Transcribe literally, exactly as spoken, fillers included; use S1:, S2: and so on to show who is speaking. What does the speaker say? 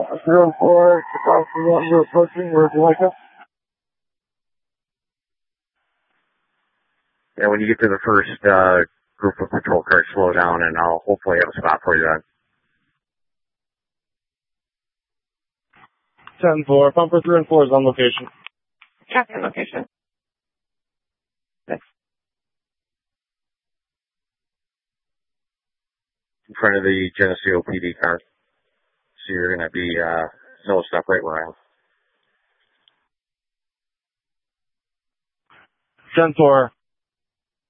S1: zero four, you're approaching, where would you like us?
S2: Yeah, when you get to the first uh, group of patrol cars, slow down, and I'll hopefully have a spot for you then.
S1: ten four, Pumper three and four is on location.
S3: Copy on location. Thanks.
S2: In front of the Geneseo P D car. So you're going to be uh, nosed up right where I am.
S1: ten four,